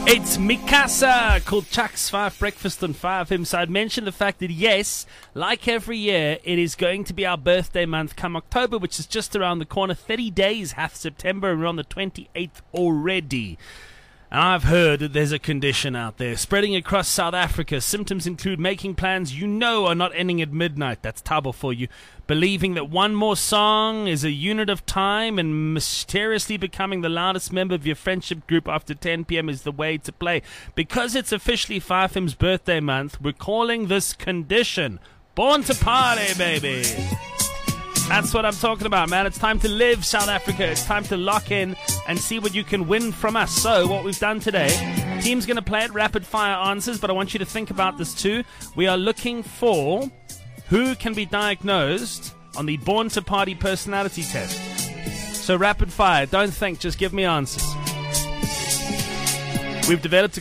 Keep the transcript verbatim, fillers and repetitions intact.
It's Mikasa called Chuck's Five Breakfast on five him. So I'd mentioned the fact that, yes, like every year, it is going to be our birthday month come October, which is just around the corner. thirty days hath September, and we're on the twenty-eighth already. And I've heard that there's a condition out there spreading across South Africa. Symptoms include making plans you know are not ending at midnight. That's trouble for you. Believing that one more song is a unit of time, and mysteriously becoming the loudest member of your friendship group after ten p.m. is the way to play. Because it's officially five him's birthday month, we're calling this condition Born to Party, baby. That's what I'm talking about, man. It's time to live, South Africa. It's time to lock in and see what you can win from us. So, what we've done today, team's going to play it rapid fire answers, but I want you to think about this too. We are looking for who can be diagnosed on the Born to Party personality test. So, rapid fire. Don't think, just give me answers. We've developed a